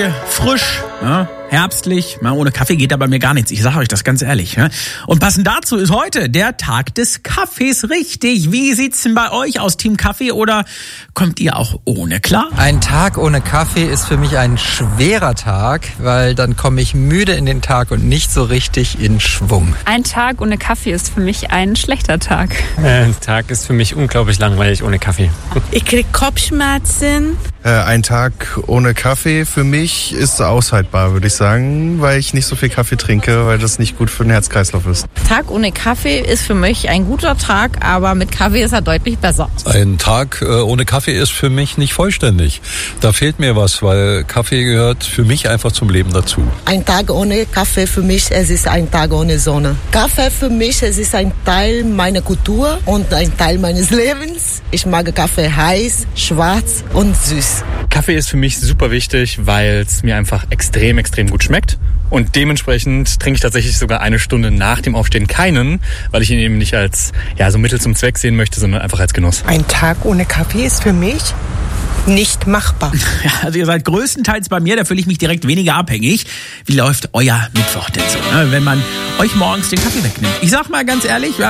Frisch, ja, herbstlich, na, ohne Kaffee geht da bei mir gar nichts, ich sage euch das ganz ehrlich. Ja. Und passend dazu ist heute der Tag des Kaffees, richtig. Wie sieht's denn bei euch aus, Team Kaffee, oder kommt ihr auch ohne klar? Ein Tag ohne Kaffee ist für mich ein schwerer Tag, weil dann komme ich müde in den Tag und nicht so richtig in Schwung. Ein Tag ohne Kaffee ist für mich ein schlechter Tag. Ein Tag ist für mich unglaublich langweilig ohne Kaffee. Ich kriege Kopfschmerzen. Ein Tag ohne Kaffee für mich ist aushaltbar, würde ich sagen, weil ich nicht so viel Kaffee trinke, weil das nicht gut für den Herz-Kreislauf ist. Tag ohne Kaffee ist für mich ein guter Tag, aber mit Kaffee ist er deutlich besser. Ein Tag ohne Kaffee ist für mich nicht vollständig. Da fehlt mir was, weil Kaffee gehört für mich einfach zum Leben dazu. Ein Tag ohne Kaffee für mich, es ist ein Tag ohne Sonne. Kaffee für mich, es ist ein Teil meiner Kultur und ein Teil meines Lebens. Ich mag Kaffee heiß, schwarz und süß. Kaffee ist für mich super wichtig, weil es mir einfach extrem gut schmeckt. Und dementsprechend trinke ich tatsächlich sogar eine Stunde nach dem Aufstehen keinen, weil ich ihn eben nicht als so Mittel zum Zweck sehen möchte, sondern einfach als Genuss. Ein Tag ohne Kaffee ist für mich nicht machbar. Ja, also ihr seid größtenteils bei mir, da fühle ich mich direkt weniger abhängig. Wie läuft euer Mittwoch denn so, ne, wenn man euch morgens den Kaffee wegnimmt? Ich sag mal ganz ehrlich,